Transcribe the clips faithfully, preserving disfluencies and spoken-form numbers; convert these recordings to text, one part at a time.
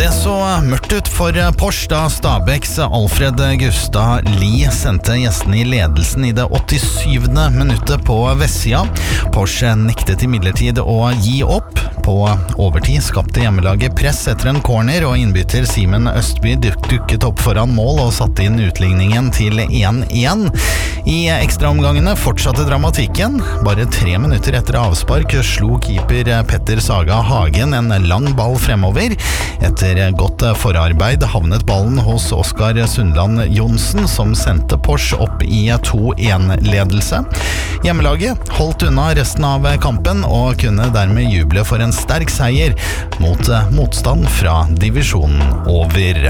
Det så mørkt ut for Porsche da Stabæks Alfred Gustad Lie sendte gjestene i ledelsen i det åttisyvende minuttet på vestsida. Porsche nektet imidlertid å gi opp. På overtid skapte hjemmelaget press etter en corner, og innbytter Simen Østby dukket opp foran mål og satte inn utligningen til én én. I ekstraomgangene fortsatte dramatikken. Bare tre minutter etter avspark slo keeper Petter Saga Hagen en lang ball fremover. Etter godt forarbeid havnet ballen hos Oskar Sundland Jonsen, som sendte Porsche opp i to én-ledelse. Hjemmelaget holdt unna resten av kampen og kunne dermed juble for en sterk seier mot motstand fra divisjonen over.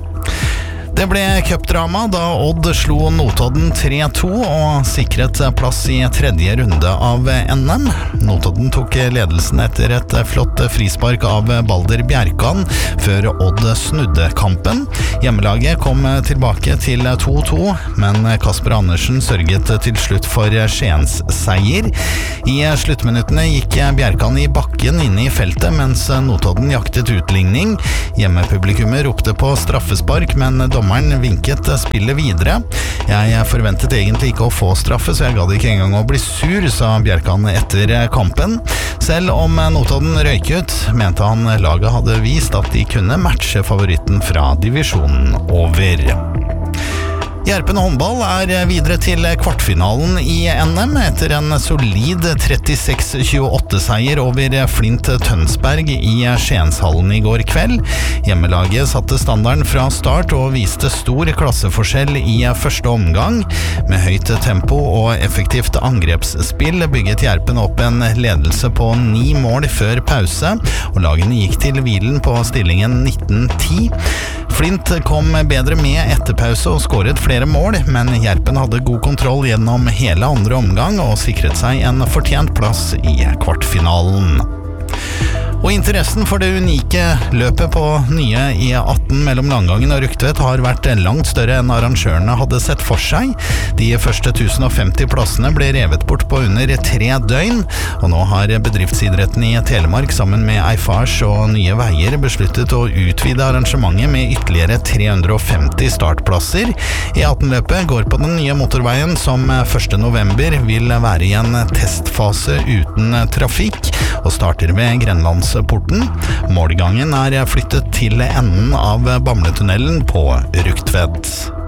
Det ble cupdrama da Odd slo Notodden tre to og sikret plass i tredje runde av N M. Notodden tok ledelsen etter et flott frispark av Balder Bjerkan før Odd snudde kampen. Hjemmelaget kom tilbake til to to, men Kasper Andersen sørget til slutt for Skiens seier. I sluttminuttene gikk Bjerkan i bakken inne i feltet, mens Notodden jaktet utligning. Hjemmepublikummet ropte på straffespark, men dommeren vinket spillet videre. Jeg forventet egentlig ikke å få straffe, så jeg gadd ikke engang å bli sur, sa Bjerkan etter kampen. Selv om Notodden røyk ut, mente han laget hadde vist at de kunne matche favoritten fra divisjonen over. Gjerpen håndball er videre til kvartfinalen i N M etter en solid trettiseks tjueåtte seier over Flint Tønsberg i Skienshallen i går kveld. Hjemmelaget satte standarden fra start og viste stor klasseforskjell i første omgang. Med høyt tempo og effektivt angrepsspill bygget Gjerpen opp en ledelse på ni mål før pause, og lagene gikk til hvilen på stillingen nitten ti. Flint kom bedre med etter pause og skåret flere mål, men Gjerpen hadde god kontroll gjennom hele andre omgang og sikret seg en fortjent plass i kvartfinalen. Og interessen for det unike løpet på nye E atten mellom Langangen og Rugtvedt har vært langt større enn arrangørene hadde sett for seg. De første tusen og femti plassene ble revet bort på under tre døgn, og nå har bedriftsidretten i Telemark sammen med Eiffage og Nye Veier besluttet å utvide arrangementet med ytterligere tre hundre og femti startplasser. E atten-løpet går på den nye motorveien som første november vil være i en testfase uten trafikk, og starter ved Grenlandsporten. Målgangen er flyttet til enden av Bamletunnelen på Rugtvedt.